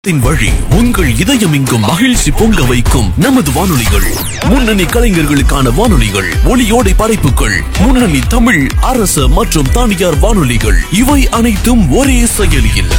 வழி உங்கள் இதயம் எங்கும் மகிழ்ச்சி பொங்க வைக்கும் நமது வானொலிகள், முன்னணி கலைஞர்களுக்கான வானொலிகள், ஒளியோடை படைப்புகள், முன்னணி தமிழ் அரச மற்றும் தனியார் வானொலிகள், இவை அனைத்தும் ஒரே செயலியில்